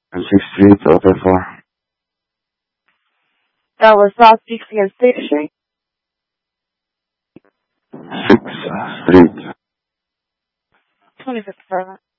And 6th Street, Hotel 4. That was South 60th Street. 6th Street. 25th apartment.